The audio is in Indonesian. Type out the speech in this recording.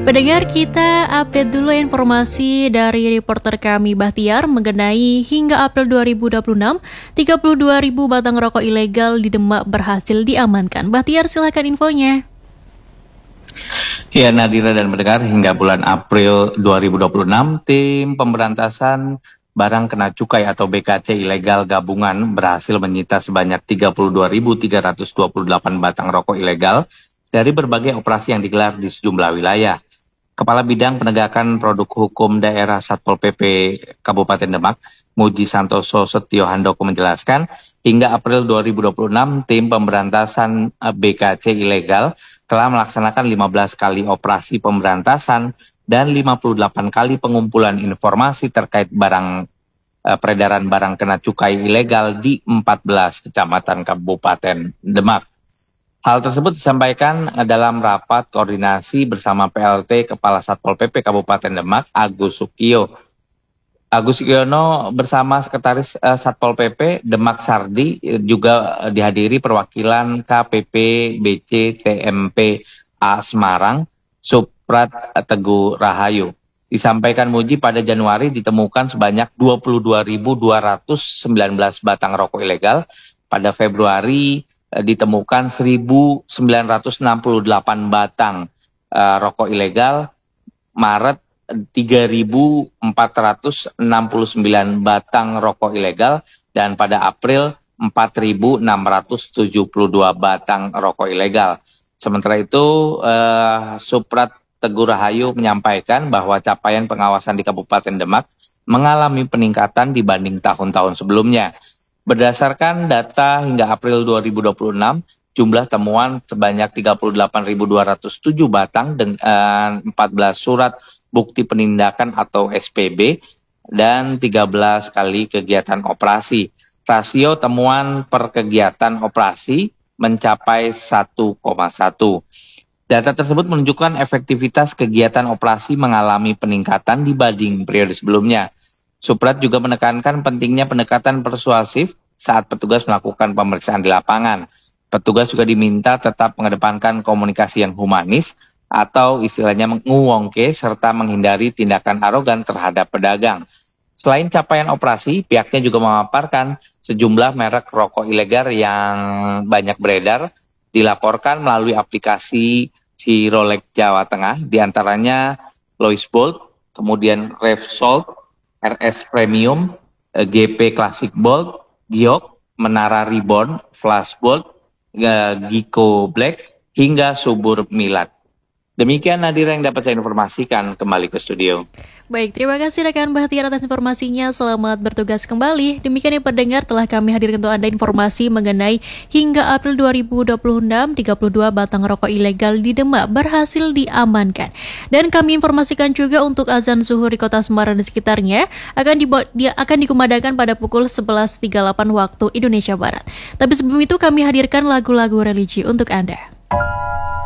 Pendengar, kita update dulu informasi dari reporter kami Bahtiar mengenai hingga April 2026, 32.000 batang rokok ilegal di Demak berhasil diamankan. Bahtiar, silakan infonya. Ya, Nadira dan pendengar, hingga bulan April 2026, tim pemberantasan barang kena cukai atau BKC ilegal gabungan berhasil menyita sebanyak 32.328 batang rokok ilegal dari berbagai operasi yang digelar di sejumlah wilayah. Kepala Bidang Penegakan Produk Hukum Daerah Satpol PP Kabupaten Demak, Muji Santoso Setio Handoko menjelaskan, hingga April 2026, tim pemberantasan BKC ilegal telah melaksanakan 15 kali operasi pemberantasan dan 58 kali pengumpulan informasi terkait peredaran barang kena cukai ilegal di 14 kecamatan Kabupaten Demak. Hal tersebut disampaikan dalam rapat koordinasi bersama PLT Kepala Satpol PP Kabupaten Demak, Agus Sukio. Agus Sukiono bersama Sekretaris Satpol PP Demak Sardi juga dihadiri perwakilan KPP BC TMP A Semarang, Suprat Teguh Rahayu. Disampaikan Muji, pada Januari ditemukan sebanyak 22.219 batang rokok ilegal. Pada Februari ditemukan 1.968 batang rokok ilegal, Maret 3.469 batang rokok ilegal, dan pada April 4.672 batang rokok ilegal. Sementara itu, Suprat Teguh Rahayu menyampaikan bahwa capaian pengawasan di Kabupaten Demak mengalami peningkatan dibanding tahun-tahun sebelumnya. Berdasarkan data hingga April 2026, jumlah temuan sebanyak 38.207 batang dengan 14 surat bukti penindakan atau SPB dan 13 kali kegiatan operasi. Rasio temuan per kegiatan operasi mencapai 1,1. Data tersebut menunjukkan efektivitas kegiatan operasi mengalami peningkatan dibanding periode sebelumnya. Suprat juga menekankan pentingnya pendekatan persuasif saat petugas melakukan pemeriksaan di lapangan. Petugas juga diminta tetap mengedepankan komunikasi yang humanis atau istilahnya menguwongke serta menghindari tindakan arogan terhadap pedagang. Selain capaian operasi, pihaknya juga memaparkan sejumlah merek rokok ilegal yang banyak beredar dilaporkan melalui aplikasi Rolex Jawa Tengah, diantaranya Louis Bold, kemudian Repsol, RS Premium, GP Classic Bold, Giok, Menara Reborn, Flash Bold, Giko Black, hingga Subur Milad. Demikian Nadira yang dapat saya informasikan, kembali ke studio. Baik, terima kasih rekan Bahtiar atas informasinya. Selamat bertugas kembali. Demikian yang pendengar, telah kami hadirkan untuk Anda informasi mengenai hingga April 2026, 32 batang rokok ilegal di Demak berhasil diamankan. Dan kami informasikan juga untuk azan zuhur di Kota Semarang dan sekitarnya akan dikumandangkan pada pukul 11.38 waktu Indonesia Barat. Tapi sebelum itu kami hadirkan lagu-lagu religi untuk Anda.